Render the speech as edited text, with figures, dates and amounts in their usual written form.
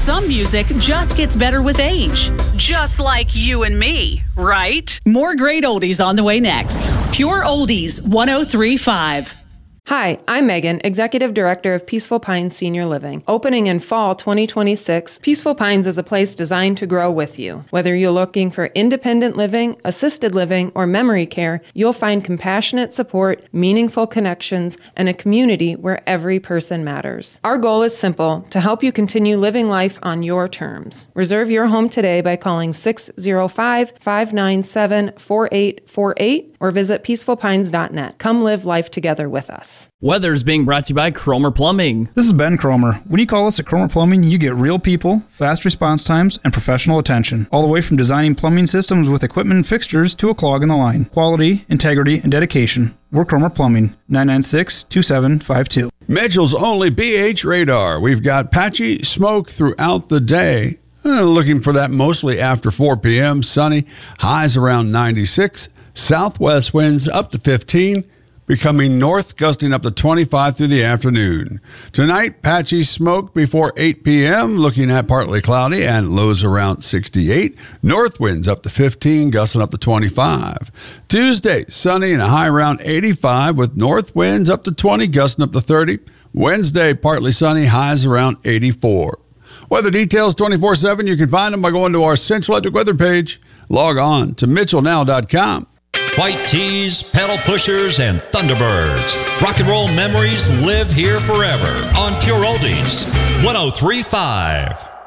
some music just gets better with age. Just like you and me, right? More great oldies on the way next. Pure Oldies 103.5. Hi, I'm Megan, Executive Director of Peaceful Pines Senior Living. Opening in fall 2026, Peaceful Pines is a place designed to grow with you. Whether you're looking for independent living, assisted living, or memory care, you'll find compassionate support, meaningful connections, and a community where every person matters. Our goal is simple, to help you continue living life on your terms. Reserve your home today by calling 605-597-4848 or visit peacefulpines.net. Come live life together with us. Weather's being brought to you by Cromer Plumbing. This is Ben Cromer. When you call us at Cromer Plumbing, you get real people, fast response times, and professional attention. All the way from designing plumbing systems with equipment and fixtures to a clog in the line. Quality, integrity, and dedication. We're Cromer Plumbing, 996-2752. Mitchell's only BH radar. We've got patchy smoke throughout the day. Looking for that mostly after 4 p.m. Sunny. Highs around 96. Southwest winds up to 15. Becoming north, gusting up to 25 through the afternoon. Tonight, patchy smoke before 8 p.m., looking at partly cloudy and lows around 68. North winds up to 15, gusting up to 25. Tuesday, sunny and a high around 85 with north winds up to 20, gusting up to 30. Wednesday, partly sunny, highs around 84. Weather details 24/7. You can find them by going to our Central Electric weather page. Log on to mitchellnow.com. White tees, pedal pushers, and Thunderbirds. Rock and roll memories live here forever on Pure Oldies 103.5.